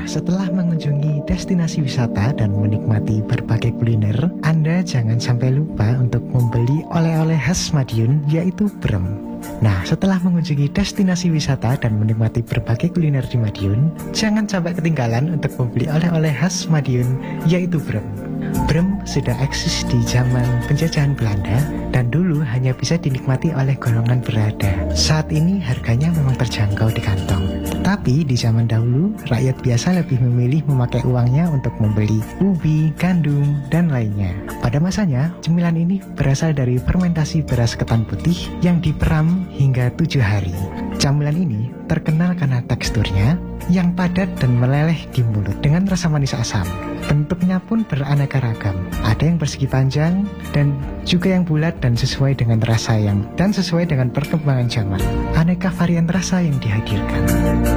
setelah mengunjungi destinasi wisata dan menikmati berbagai kuliner, Anda jangan sampai lupa untuk membeli oleh-oleh khas Madiun, yaitu brem. Nah, setelah mengunjungi destinasi wisata dan menikmati berbagai kuliner di Madiun, jangan sampai ketinggalan untuk membeli oleh-oleh khas Madiun, yaitu brem. Brem sudah eksis di zaman penjajahan Belanda dan dulu hanya bisa dinikmati oleh golongan berada. Saat ini harganya memang terjangkau di kantong. Tetapi di zaman dahulu, rakyat biasa lebih memilih memakai uangnya untuk membeli ubi, gandum, dan lainnya. Pada masanya, cemilan ini berasal dari fermentasi beras ketan putih yang diperam hingga 7 hari. Camilan ini terkenal karena teksturnya yang padat dan meleleh di mulut dengan rasa manis asam. Bentuknya pun beraneka ragam. Ada yang persegi panjang dan juga yang bulat dan sesuai dengan rasa sesuai dengan perkembangan zaman. Aneka varian rasa yang dihadirkan.